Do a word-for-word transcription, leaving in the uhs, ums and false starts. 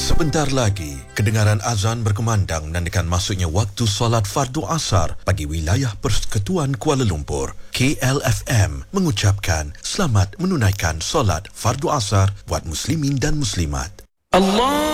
Sebentar lagi, kedengaran azan berkumandang menandakan masuknya waktu solat fardu asar bagi wilayah Persekutuan Kuala Lumpur. K L F M mengucapkan selamat menunaikan solat fardu asar buat muslimin dan muslimat. Allah